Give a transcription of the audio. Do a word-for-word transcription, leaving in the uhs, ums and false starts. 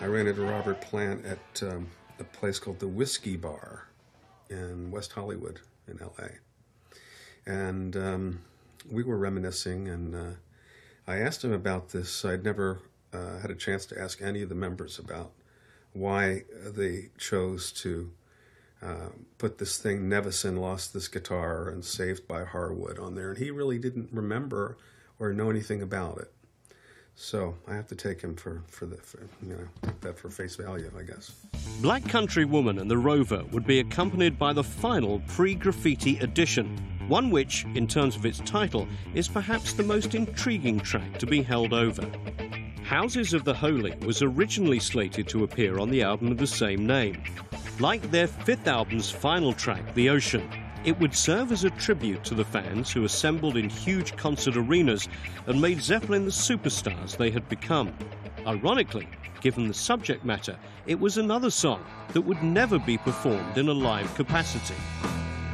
I ran into Robert Plant at um, a place called the Whiskey Bar in West Hollywood in L A. And um, we were reminiscing, and uh, I asked him about this. I'd never uh, had a chance to ask any of the members about why they chose to uh, put this thing, Nevison Lost This Guitar and Saved by Harwood, on there. And he really didn't remember or know anything about it. So I have to take him for, for the, for, you know, take that for face value, I guess. Black Country Woman and the Rover would be accompanied by the final pre-graffiti edition, one which, in terms of its title, is perhaps the most intriguing track to be held over. Houses of the Holy was originally slated to appear on the album of the same name. Like their fifth album's final track, The Ocean, it would serve as a tribute to the fans who assembled in huge concert arenas and made Zeppelin the superstars they had become. Ironically, given the subject matter, it was another song that would never be performed in a live capacity.